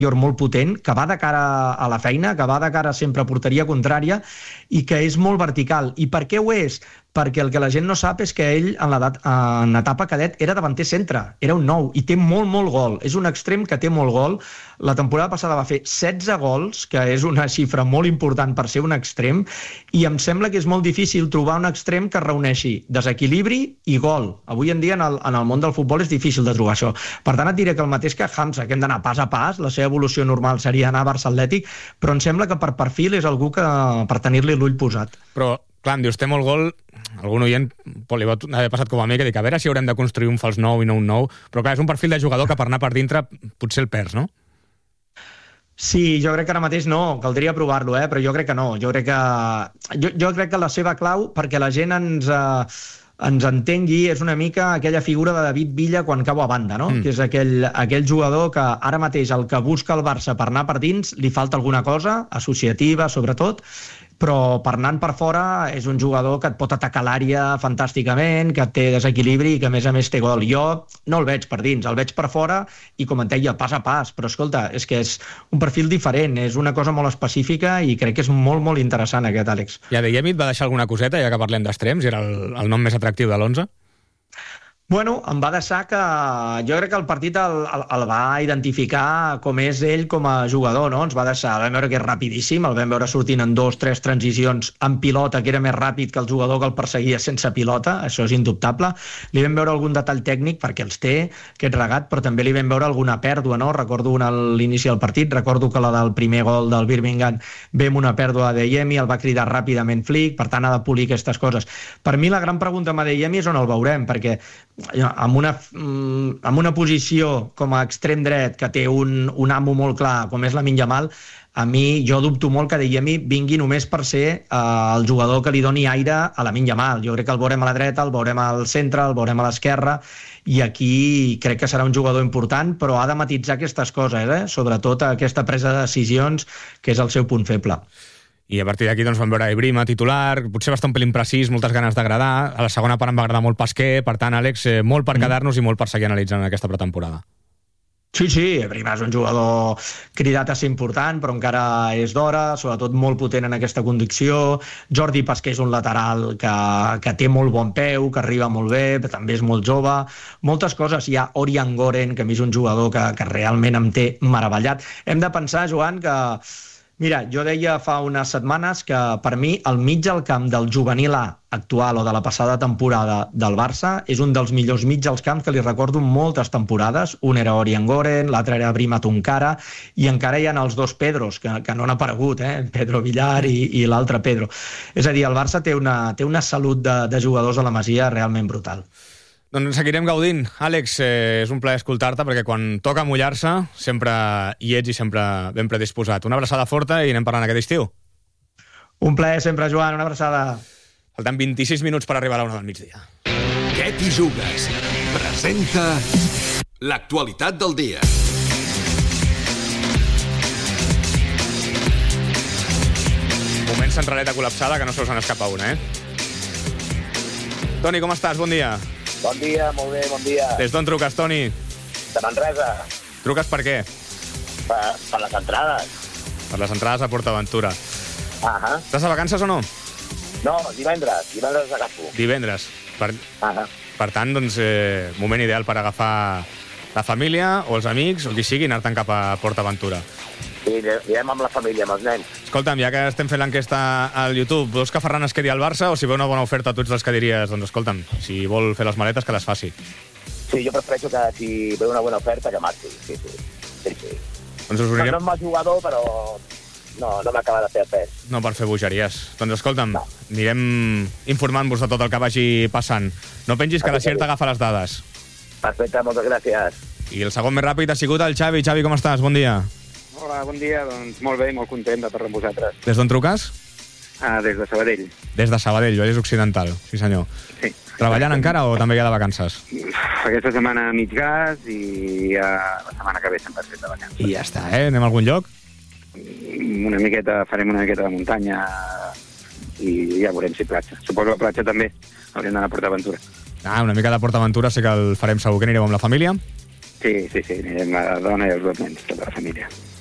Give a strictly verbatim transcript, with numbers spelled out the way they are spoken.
molt potent, que va de cara a la feina, que va de cara sempre a porteria contrària i que és molt vertical. I per què ho és? Perquè el que la gent no sap és que ell en, en etapa cadet era davanter centre, era un nou, i té molt, molt gol. És un extrem que té molt gol. La temporada passada va fer setze gols, que és una xifra molt important per ser un extrem, i em sembla que és molt difícil trobar un extrem que reuneixi desequilibri i gol. Avui en dia en el, en el món del futbol és difícil de trobar això. Per tant, et diré que el mateix que Hamza, que hem d'anar pas a pas, la seva evolució normal seria anar a Barça Atlètic, però em sembla que per perfil és algú que per tenir-li l'ull posat. Però, clar, em dius, té molt gol, algun oient li va haver passat com a mi, que dic, a veure si haurem de construir un fals nou i no un nou, però clar, és un perfil de jugador que per anar per dintre potser el perds, no? Sí, jo crec que ara mateix no, caldria provar-lo, eh? Però jo crec que no, jo crec que, jo, jo crec que la seva clau, perquè la gent ens... Eh, ens entengui, és una mica aquella figura de David Villa quan cau a banda, no? Mm. Que és aquell, aquell jugador que ara mateix el que busca el Barça per anar per dins li falta alguna cosa, associativa sobretot, però per anant per fora és un jugador que et pot atacar l'àrea fantàsticament, que té desequilibri i que a més a més té gol. Jo no el veig per dins, el veig per fora i com et deia, pas a pas, però escolta, és que és un perfil diferent, és una cosa molt específica i crec que és molt, molt interessant aquest Àlex. I Adeyemi et va deixar alguna coseta, ja que parlem d'extrems, i era el, el nom més atractiu de l'onze? Bueno, em va deixar que... Jo crec que el partit el, el, el va identificar com és ell com a jugador, no? Ens va deixar... El vam veure que és rapidíssim, el vam veure sortint en dos, tres transicions amb pilota, que era més ràpid que el jugador que el perseguia sense pilota, això és indubtable. Li vam veure algun detall tècnic, perquè els té, aquest regat, però també li vam veure alguna pèrdua, no? Recordo una a l'inici del partit, recordo que la del primer gol del Birmingham ve amb una pèrdua d'Adeyemi, el va cridar ràpidament Flick, per tant ha de polir aquestes coses. Per mi la gran pregunta amb Adeyemi és on el veurem, perquè amb una, amb una posició com a extrem dret que té un, un amo molt clar com és Lamine Yamal, a mi jo dubto molt que Adeyemi vingui només per ser eh, el jugador que li doni aire a Lamine Yamal. Jo crec que el veurem a la dreta, el veurem al centre, el veurem a l'esquerra, i aquí crec que serà un jugador important, però ha de matitzar aquestes coses, eh? Sobretot aquesta presa de decisions, que és el seu punt feble. I a partir d'aquí doncs, vam veure Ibrima titular, potser va estar un pel imprecís, moltes ganes d'agradar. A la segona part em va agradar molt Pasquer, per tant, Àlex, eh, molt per mm. quedar-nos i molt per seguir analitzant aquesta pretemporada. Sí, sí, Ibrima és un jugador cridat a ser important, però encara és d'hora, sobretot molt potent en aquesta conducció. Jordi Pasquer és un lateral que, que té molt bon peu, que arriba molt bé, però també és molt jove. Moltes coses. Hi ha Orian Goren, que a mi és un jugador que, que realment em té meravellat. Hem de pensar, Joan, que... Mira, jo deia fa unes setmanes que per mi el mig del camp del juvenil A actual o de la passada temporada del Barça és un dels millors mig dels camps que li recordo moltes temporades. Un era Orian Goren, l'altre era Brima Tunkara, i encara hi ha els dos Pedros, que, que no han aparegut, eh? Pedro Villar i, i l'altre Pedro. És a dir, el Barça té una, té una salut de, de jugadors a la Masia realment brutal. Doncs seguirem gaudint. Àlex, eh, és un plaer escoltar-te, perquè quan toca mullar-se sempre hi ets i sempre ben predisposat. Una abraçada forta i anem parlant aquest estiu. Un plaer sempre, Joan, una abraçada. Falten vint-i-sis minuts per arribar a la una del migdia. Què t'hi jugues? Presenta l'actualitat del dia. Moment centraleta col·lapsada, que no se us n'escapa una, eh? Toni, com estàs? Bon dia. Bon dia, molt bé, bon dia. Des d'on truques, Toni? De Manresa. Truques per què? Per, per les entrades. Per les entrades a PortAventura. Ahà. Estàs a vacances o no? No, divendres. Divendres agafo. Divendres. Per, Ahà. per tant, doncs, eh, moment ideal per agafar la família o els amics o qui sigui i anar-te'n cap a PortAventura. Sí, anirem amb la família, amb els nens. Escolta'm, ja que estem fent l'enquesta al YouTube, vols que Ferran es quedi al Barça o si ve una bona oferta tu ets dels que diries, doncs escolta'm, si vol fer les maletes que les faci? Sí, jo prefereixo que si ve una bona oferta que marxi, sí, sí. sí, sí. Doncs us no, uniríem... no és mal jugador, però no, no m'acaba de fer el pes. No per fer bogeries. Doncs escolta'm, no. anirem informant-vos de tot el que vagi passant. No pengis que la Xert agafa les dades. Perfecte, moltes gràcies. I el segon més ràpid ha sigut el Xavi. Xavi, com estàs? Bon dia. Hola, bon dia. Doncs molt bé, molt content de parlar amb vosaltres. Des d'on truques? Ah, des de Sabadell. Des de Sabadell, Vallès Occidental, sí senyor. Sí. Treballant encara o també ja de vacances? Aquesta setmana mig gas i uh, la setmana que ve cent per cent de vacances. I ja està, eh? Anem a algun lloc? Una miqueta, farem una miqueta de muntanya i ja veurem si platja. Suposo la platja també, haurem d'anar a PortAventura. Ah, una mica de PortAventura, sé que el farem segur. Que anireu amb la família? Sí, sí, sí, anirem la dona i els dos nens, tota la família.